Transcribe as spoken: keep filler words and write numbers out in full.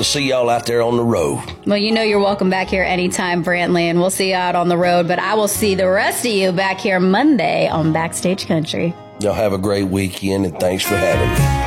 to see y'all out there on the road. Well, you know you're welcome back here anytime, Brantley, and we'll see you out on the road. But I will see the rest of you back here Monday on Backstage Country. Y'all have a great weekend, and thanks for having me.